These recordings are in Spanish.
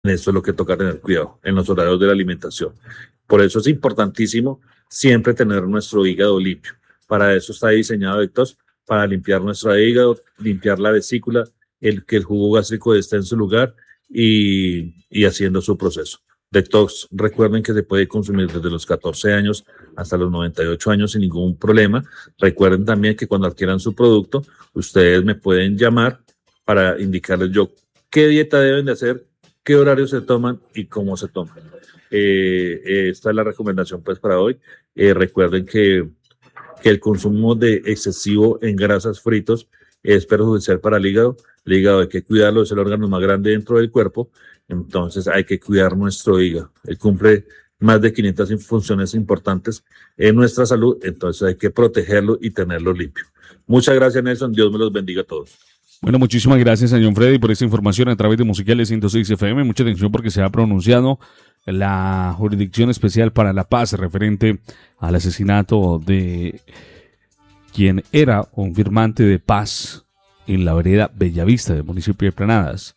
Eso es lo que toca tener cuidado en los horarios de la alimentación. Por eso es importantísimo siempre tener nuestro hígado limpio. Para eso está diseñado Detox, para limpiar nuestro hígado, limpiar la vesícula, que el jugo gástrico esté en su lugar y haciendo su proceso. Detox, recuerden que se puede consumir desde los 14 años hasta los 98 años sin ningún problema. Recuerden también que cuando adquieran su producto, ustedes me pueden llamar para indicarles yo qué dieta deben de hacer, qué horarios se toman y cómo se toman. Esta es la recomendación pues para hoy. Recuerden que el consumo de excesivo en grasas fritos es perjudicial para el hígado. El hígado hay que cuidarlo, es el órgano más grande dentro del cuerpo, entonces hay que cuidar nuestro hígado. Él cumple más de 500 funciones importantes en nuestra salud, entonces hay que protegerlo y tenerlo limpio. Muchas gracias, Nelson. Dios me los bendiga a todos. Bueno, muchísimas gracias, señor Freddy, por esta información a través de Musicales 106 FM. Mucha atención porque se ha pronunciado la Jurisdicción Especial para la Paz referente al asesinato de quien era un firmante de paz en la vereda Bellavista del municipio de Planadas.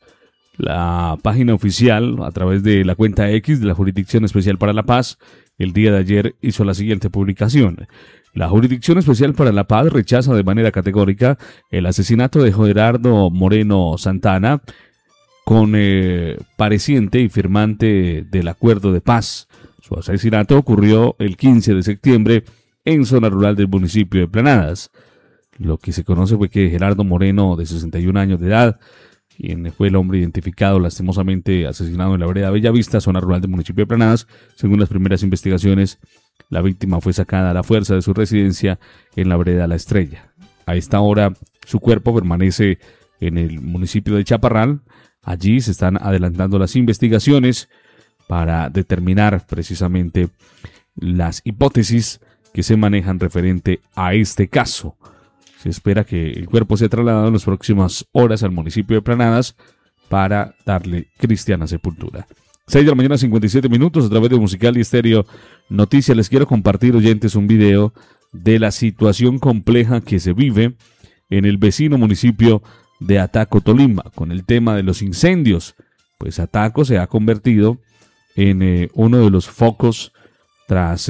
La página oficial, a través de la cuenta X de la Jurisdicción Especial para la Paz, el día de ayer hizo la siguiente publicación. La Jurisdicción Especial para la Paz rechaza de manera categórica el asesinato de Gerardo Moreno Santana, con pareciente y firmante del acuerdo de paz. Su asesinato ocurrió el 15 de septiembre en zona rural del municipio de Planadas. Lo que se conoce fue que Gerardo Moreno, de 61 años de edad, quien fue el hombre identificado lastimosamente asesinado en la vereda Bellavista, zona rural del municipio de Planadas. Según las primeras investigaciones, la víctima fue sacada a la fuerza de su residencia en la vereda La Estrella. A esta hora, su cuerpo permanece en el municipio de Chaparral. Allí se están adelantando las investigaciones para determinar precisamente las hipótesis que se manejan referente a este caso. Se espera que el cuerpo sea trasladado en las próximas horas al municipio de Planadas para darle cristiana sepultura. 6 de la mañana, 57 minutos, a través de Musical y Estéreo Noticias. Les quiero compartir, oyentes, un video de la situación compleja que se vive en el vecino municipio de Ataco, Tolima, con el tema de los incendios. Pues Ataco se ha convertido en uno de los focos tras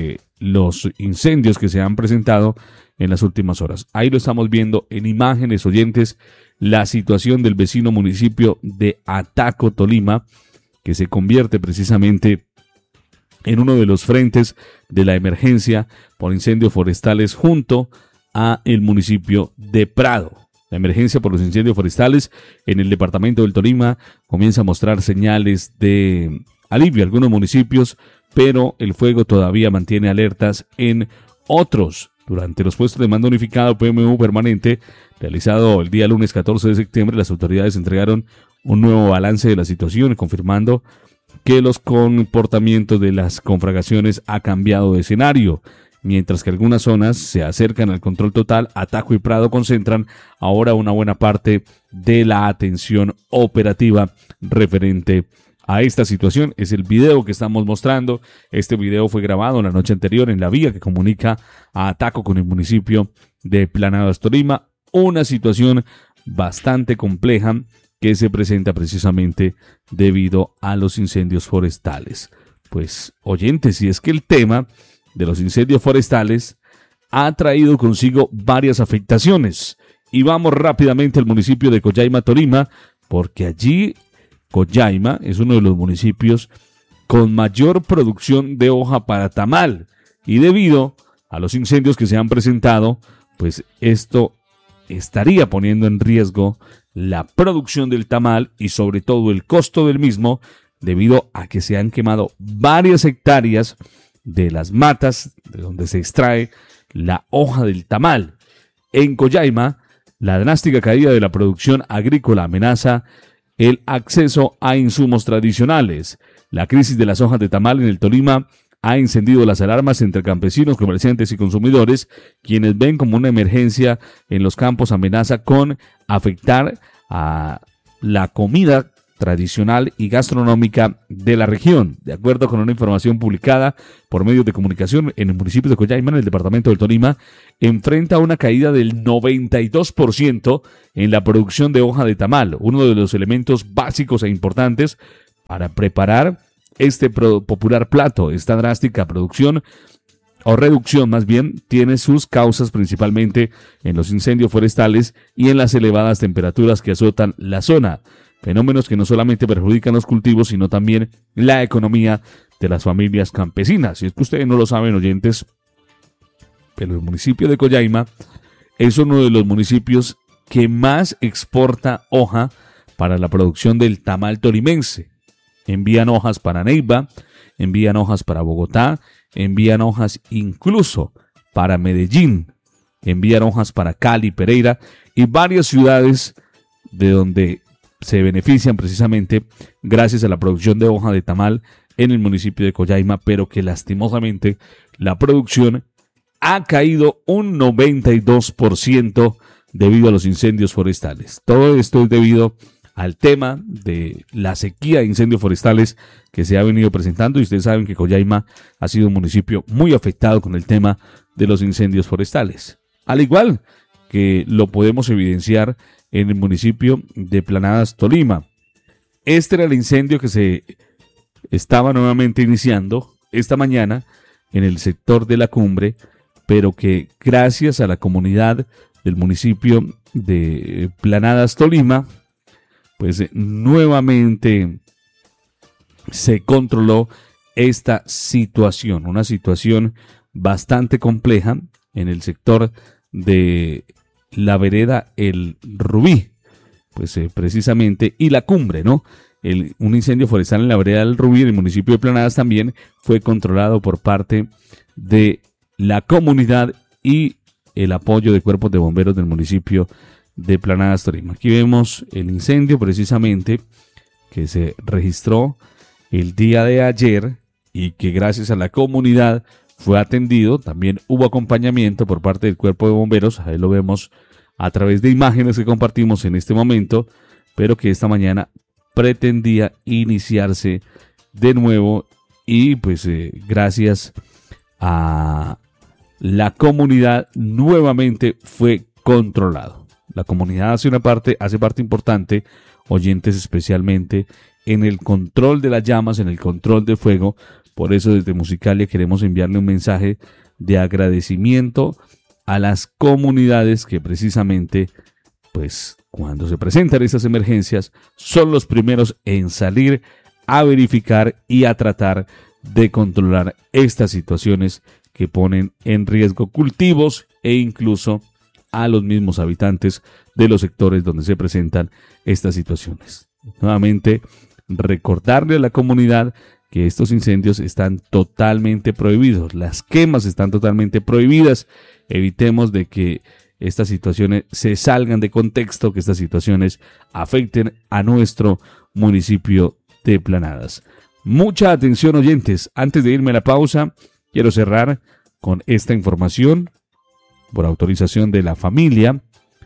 los incendios que se han presentado en las últimas horas. Ahí lo estamos viendo en imágenes, oyentes, la situación del vecino municipio de Ataco, Tolima, que se convierte precisamente en uno de los frentes de la emergencia por incendios forestales junto a el municipio de Prado. La emergencia por los incendios forestales en el departamento del Tolima comienza a mostrar señales de alivio en algunos municipios, pero el fuego todavía mantiene alertas en otros. Durante los puestos de mando unificado PMU permanente, realizado el día lunes 14 de septiembre, las autoridades entregaron un nuevo balance de la situación, confirmando que los comportamientos de las conflagraciones ha cambiado de escenario. Mientras que algunas zonas se acercan al control total, Ataco y Prado concentran ahora una buena parte de la atención operativa referente a esta situación. Es el video que estamos mostrando. Este video fue grabado la noche anterior en la vía que comunica a Ataco con el municipio de Planadas, Tolima. Una situación bastante compleja que se presenta precisamente debido a los incendios forestales. Pues, oyentes, si es que el tema de los incendios forestales ha traído consigo varias afectaciones. Y vamos rápidamente al municipio de Collaima, Tolima, porque allí Collaima es uno de los municipios con mayor producción de hoja para tamal. Y debido a los incendios que se han presentado, pues esto estaría poniendo en riesgo la producción del tamal y sobre todo el costo del mismo, debido a que se han quemado varias hectáreas de las matas de donde se extrae la hoja del tamal. En Collaima, la drástica caída de la producción agrícola amenaza el acceso a insumos tradicionales. La crisis de las hojas de tamal en el Tolima ha encendido las alarmas entre campesinos, comerciantes y consumidores, quienes ven como una emergencia en los campos amenaza con afectar a la comida tradicional y gastronómica de la región. De acuerdo con una información publicada por medios de comunicación, en el municipio de Collaima, en el departamento del Tolima, enfrenta una caída del 92% en la producción de hoja de tamal, uno de los elementos básicos e importantes para preparar este popular plato. Esta drástica producción o reducción más bien tiene sus causas principalmente en los incendios forestales y en las elevadas temperaturas que azotan la zona, fenómenos que no solamente perjudican los cultivos sino también la economía de las familias campesinas. Y es que ustedes no lo saben, oyentes, pero el municipio de Collaima es uno de los municipios que más exporta hoja para la producción del tamal tolimense. Envían hojas para Neiva, envían hojas para Bogotá, envían hojas incluso para Medellín, envían hojas para Cali, Pereira y varias ciudades de donde se benefician precisamente gracias a la producción de hoja de tamal en el municipio de Collaima, pero que lastimosamente la producción ha caído un 92% debido a los incendios forestales. Todo esto es debido al tema de la sequía de incendios forestales que se ha venido presentando, y ustedes saben que Collaima ha sido un municipio muy afectado con el tema de los incendios forestales. Al igual que lo podemos evidenciar en el municipio de Planadas, Tolima. Este era el incendio que se estaba nuevamente iniciando esta mañana en el sector de la Cumbre, pero que gracias a la comunidad del municipio de Planadas, Tolima, pues nuevamente se controló esta situación, una situación bastante compleja en el sector de la vereda El Rubí, pues precisamente, y la Cumbre, ¿no? Un incendio forestal en la vereda El Rubí, en el municipio de Planadas, también fue controlado por parte de la comunidad y el apoyo de cuerpos de bomberos del municipio de Planadas, Tolima. Aquí vemos el incendio precisamente que se registró el día de ayer y que gracias a la comunidad fue atendido. También hubo acompañamiento por parte del cuerpo de bomberos, ahí lo vemos a través de imágenes que compartimos en este momento, pero que esta mañana pretendía iniciarse de nuevo y pues gracias a la comunidad nuevamente fue controlado. La comunidad hace parte importante, oyentes, especialmente en el control de las llamas, en el control del fuego. Por eso desde Musicalia queremos enviarle un mensaje de agradecimiento a las comunidades que precisamente, pues cuando se presentan estas emergencias, son los primeros en salir a verificar y a tratar de controlar estas situaciones que ponen en riesgo cultivos e incluso a los mismos habitantes de los sectores donde se presentan estas situaciones. Nuevamente, recordarle a la comunidad que estos incendios están totalmente prohibidos, las quemas están totalmente prohibidas. Evitemos de que estas situaciones se salgan de contexto, que estas situaciones afecten a nuestro municipio de Planadas. Mucha atención, oyentes. Antes de irme a la pausa, quiero cerrar con esta información. Por autorización de la familia,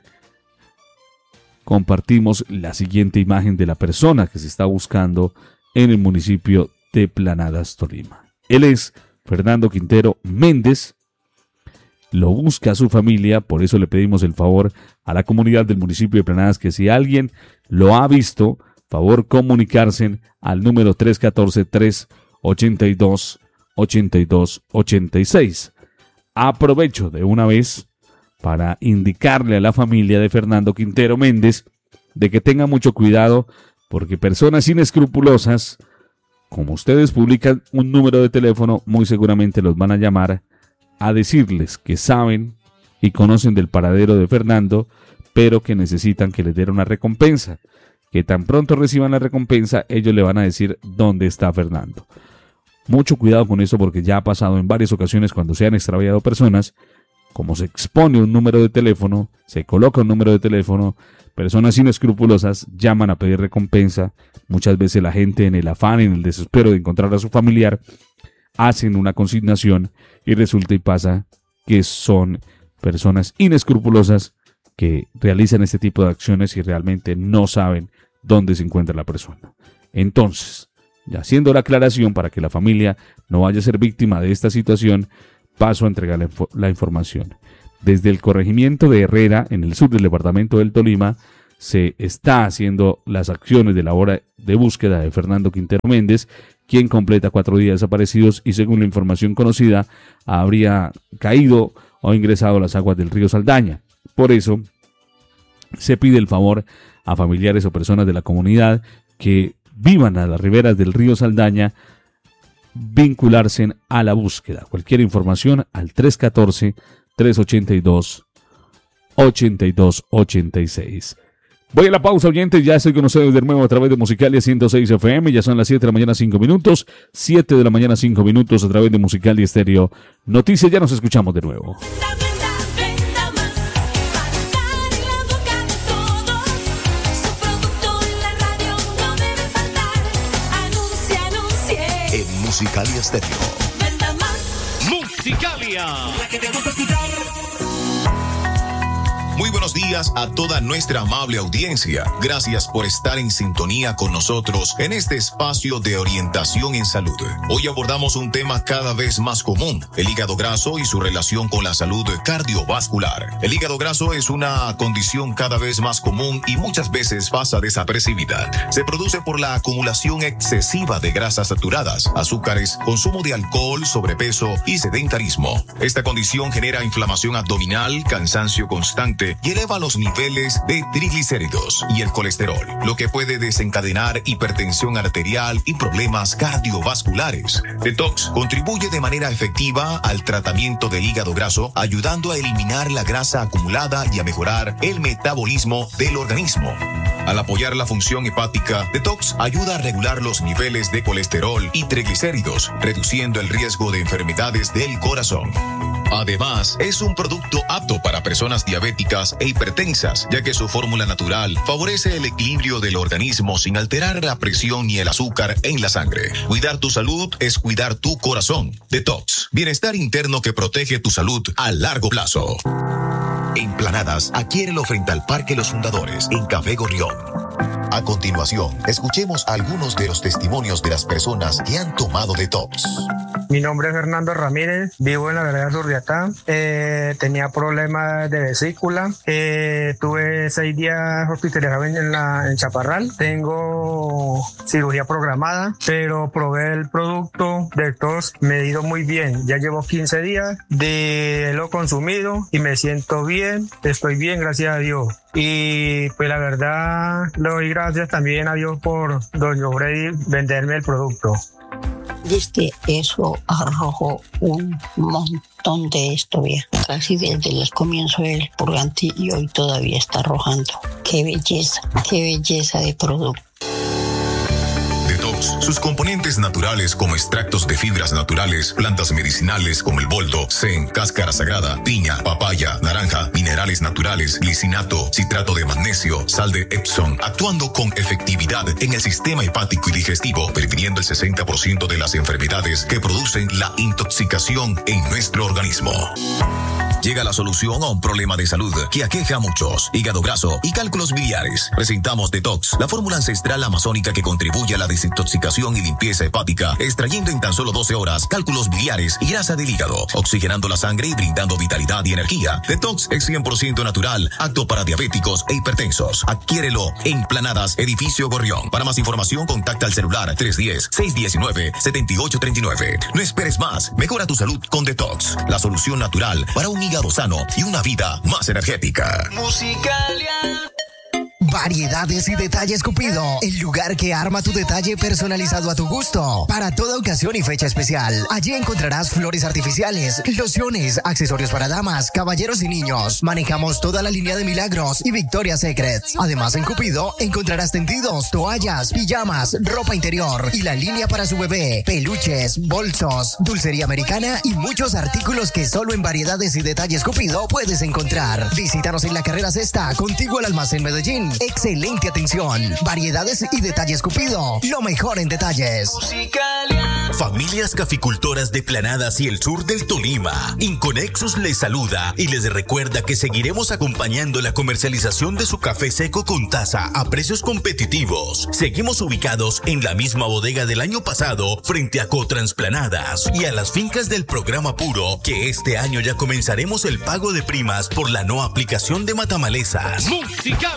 compartimos la siguiente imagen de la persona que se está buscando en el municipio de Planadas, Tolima. Él es Fernando Quintero Méndez. Lo busca su familia, por eso le pedimos el favor a la comunidad del municipio de Planadas que si alguien lo ha visto, favor comunicarse al número 314-382-8286. Aprovecho de una vez para indicarle a la familia de Fernando Quintero Méndez de que tenga mucho cuidado porque personas inescrupulosas, como ustedes publican un número de teléfono, muy seguramente los van a llamar a decirles que saben y conocen del paradero de Fernando, pero que necesitan que les den una recompensa. Que tan pronto reciban la recompensa, ellos le van a decir dónde está Fernando. Mucho cuidado con eso porque ya ha pasado en varias ocasiones cuando se han extraviado personas, como se expone un número de teléfono, se coloca un número de teléfono, personas inescrupulosas llaman a pedir recompensa. Muchas veces la gente en el afán, en el desespero de encontrar a su familiar, hacen una consignación y resulta y pasa que son personas inescrupulosas que realizan este tipo de acciones y realmente no saben dónde se encuentra la persona. Entonces, ya haciendo la aclaración para que la familia no vaya a ser víctima de esta situación, paso a entregar la información. Desde el corregimiento de Herrera, en el sur del departamento del Tolima, se está haciendo las acciones de la hora de búsqueda de Fernando Quintero Méndez, quien completa 4 días desaparecidos y, según la información conocida, habría caído o ingresado a las aguas del río Saldaña. Por eso se pide el favor a familiares o personas de la comunidad que vivan a las riberas del río Saldaña vincularse a la búsqueda. Cualquier información al 314-382-8286. Voy a la pausa, oyentes. Ya estoy con ustedes de nuevo a través de Musicalia 106 FM. Ya son las 7 de la mañana, 5 minutos. 7 de la mañana, 5 minutos a través de Musicalia Estéreo. Noticias, ya nos escuchamos de nuevo. En Musicalia Estéreo. Musicalia. Muy buenos días a toda nuestra amable audiencia. Gracias por estar en sintonía con nosotros en este espacio de orientación en salud. Hoy abordamos un tema cada vez más común, el hígado graso y su relación con la salud cardiovascular. El hígado graso es una condición cada vez más común y muchas veces pasa desapercibida. Se produce por la acumulación excesiva de grasas saturadas, azúcares, consumo de alcohol, sobrepeso y sedentarismo. Esta condición genera inflamación abdominal, cansancio constante y eleva los niveles de triglicéridos y el colesterol, lo que puede desencadenar hipertensión arterial y problemas cardiovasculares. Detox contribuye de manera efectiva al tratamiento del hígado graso, ayudando a eliminar la grasa acumulada y a mejorar el metabolismo del organismo. Al apoyar la función hepática, Detox ayuda a regular los niveles de colesterol y triglicéridos, reduciendo el riesgo de enfermedades del corazón. Además, es un producto apto para personas diabéticas e hipertensas, ya que su fórmula natural favorece el equilibrio del organismo sin alterar la presión ni el azúcar en la sangre. Cuidar tu salud es cuidar tu corazón. Detox, bienestar interno que protege tu salud a largo plazo. En Planadas, adquiérelo frente al Parque Los Fundadores, en Café Gorrión. A continuación, escuchemos algunos de los testimonios de las personas que han tomado Detox. Mi nombre es Fernando Ramírez, vivo en la vereda Surriatá. Tenía problemas de vesícula. Tuve 6 días hospitalizado en Chaparral. Tengo cirugía programada, pero probé el producto Detox, me ha ido muy bien. Ya llevo 15 días de lo consumido y me siento bien. Estoy bien, gracias a Dios. Y pues la verdad le doy gracias también a Dios por doña Freddy venderme el producto. Desde eso arrojó un montón de historia, casi desde el comienzo del purgante, y hoy todavía está arrojando. Qué belleza de producto. Detox, sus componentes naturales como extractos de fibras naturales, plantas medicinales como el boldo, zen, cáscara sagrada, piña, papaya, naranja, minerales naturales, glicinato, citrato de magnesio, sal de Epsom, actuando con efectividad en el sistema hepático y digestivo, previniendo el 60% de las enfermedades que producen la intoxicación en nuestro organismo. Llega la solución a un problema de salud que aqueja a muchos: hígado graso y cálculos biliares. Presentamos Detox, la fórmula ancestral amazónica que contribuye a la desintoxicación y limpieza hepática, extrayendo en tan solo 12 horas cálculos biliares y grasa del hígado, oxigenando la sangre y brindando vitalidad y energía. Detox es 100% natural, apto para diabéticos e hipertensos. Adquiérelo en Planadas, Edificio Gorrión. Para más información, contacta al celular 310-619-7839. No esperes más, mejora tu salud con Detox, la solución natural para un hígado sano y una vida más energética. Musicalia. Variedades y Detalles Cupido, el lugar que arma tu detalle personalizado a tu gusto, para toda ocasión y fecha especial. Allí encontrarás flores artificiales, lociones, accesorios para damas, caballeros y niños. Manejamos toda la línea de Milagros y Victoria's Secrets. Además, en Cupido encontrarás tendidos, toallas, pijamas, ropa interior y la línea para su bebé, peluches, bolsos, dulcería americana y muchos artículos que solo en Variedades y Detalles Cupido puedes encontrar. Visítanos en la carrera Sexta, contiguo al Almacén Medellín. Excelente atención. Variedades y Detalles Cupido, lo mejor en detalles. Familias caficultoras de Planadas y el sur del Tolima, Inconexus les saluda y les recuerda que seguiremos acompañando la comercialización de su café seco con taza a precios competitivos. Seguimos ubicados en la misma bodega del año pasado, frente a Cotrans Planadas y a las fincas del programa Puro, que este año ya comenzaremos el pago de primas por la no aplicación de matamalezas. Musicalia.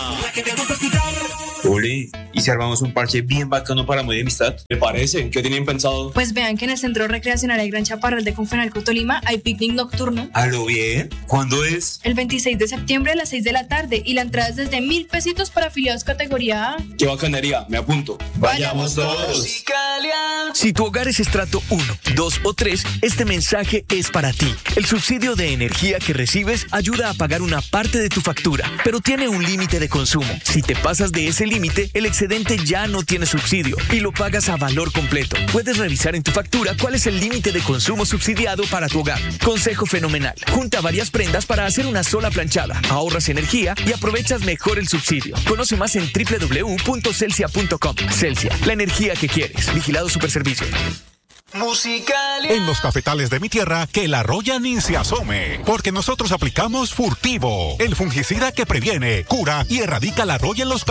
La que te gusta escuchar. Juli, ¿y si armamos un parche bien bacano para Muy de Amistad? Me parece. ¿Qué tienen pensado? Pues vean que en el Centro Recreacional El Gran Chaparral de Confenalco Tolima hay picnic nocturno. ¿A lo bien? ¿Cuándo es? El 26 de septiembre a las 6 de la tarde y la entrada es desde 1.000 pesitos para afiliados categoría A. ¡Qué bacanería! Me apunto. ¡Vayamos todos! Si tu hogar es estrato 1, 2 o 3, este mensaje es para ti. El subsidio de energía que recibes ayuda a pagar una parte de tu factura, pero tiene un límite de consumo. Si te pasas de ese límite, el excedente ya no tiene subsidio y lo pagas a valor completo. Puedes revisar en tu factura cuál es el límite de consumo subsidiado para tu hogar. Consejo fenomenal. Junta varias prendas para hacer una sola planchada. Ahorras energía y aprovechas mejor el subsidio. Conoce más en www.celsia.com. Celsia, la energía que quieres. Vigilado Superservicios. Musicalia. En los cafetales de mi tierra, que la roya ni se asome, porque nosotros aplicamos Furtivo, el fungicida que previene, cura y erradica la roya en los